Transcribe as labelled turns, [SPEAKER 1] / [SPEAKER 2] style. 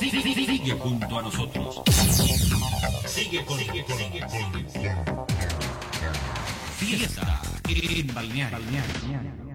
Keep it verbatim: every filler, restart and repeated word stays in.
[SPEAKER 1] Sigue junto a nosotros. Sigue con, sigue con, sigue con. Fiesta en Balneario.